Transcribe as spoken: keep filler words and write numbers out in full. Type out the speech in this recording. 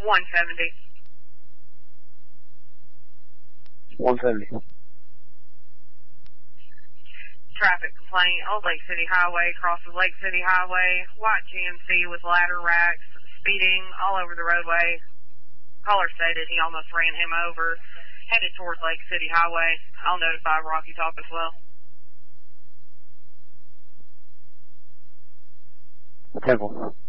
one seventy. one seventy. Traffic complaint, Old Lake City Highway, crosses Lake City Highway, white G M C with ladder racks, speeding all over the roadway. Caller stated he almost ran him over, headed towards Lake City Highway. I'll notify Rocky Top as well. Temple.